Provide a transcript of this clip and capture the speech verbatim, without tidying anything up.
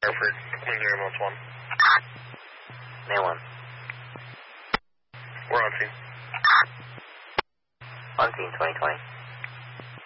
Hartford, Queen zero months one. May one. We're on scene. On scene twenty twenty.